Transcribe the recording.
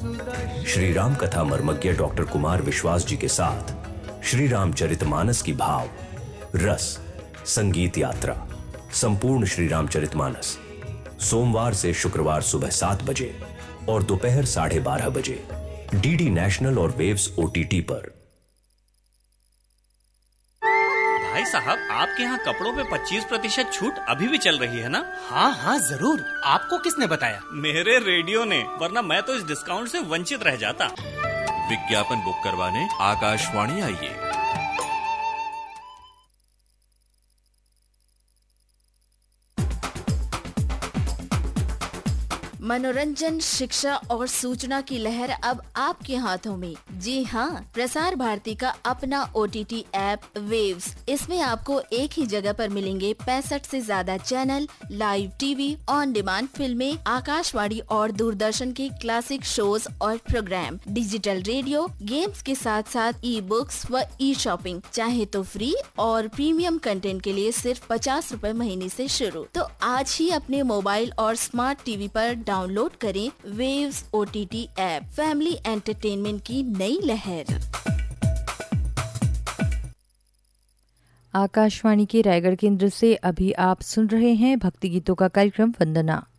श्री राम कथा मर्मज्ञ डॉक्टर कुमार विश्वास जी के साथ श्री रामचरितमानस की भाव, रस, संगीत यात्रा, संपूर्ण श्री रामचरितमानस सोमवार से शुक्रवार सुबह 7 बजे और दोपहर 12:30 बजे डीडी नेशनल और वेव्स OTT पर। भाई साहब, आपके यहाँ कपड़ों पे 25% छूट अभी भी चल रही है ना? हाँ जरूर। आपको किसने बताया? मेरे रेडियो ने, वरना मैं तो इस डिस्काउंट से वंचित रह जाता। विज्ञापन बुक करवाने आकाशवाणी आइए। मनोरंजन, शिक्षा और सूचना की लहर अब आपके हाथों में। जी हाँ, प्रसार भारती का अपना OTT ऐप वेव्स। इसमें आपको एक ही जगह पर मिलेंगे 65 से ज्यादा channel, live TV, on demand फिल्में, आकाशवाणी और दूरदर्शन के क्लासिक शोज और प्रोग्राम, डिजिटल रेडियो, गेम्स के साथ साथ ई-बुक्स व ई-शॉपिंग। चाहे तो फ्री और प्रीमियम कंटेंट के लिए सिर्फ 50 रुपए महीने से शुरू। तो आज ही अपने मोबाइल और स्मार्ट टीवी पर डाउनलोड करें waves OTT app. Family entertainment की नई लहर। आकाशवाणी के रायगढ़ केंद्र से अभी आप सुन रहे हैं भक्ति गीतों का कार्यक्रम वंदना।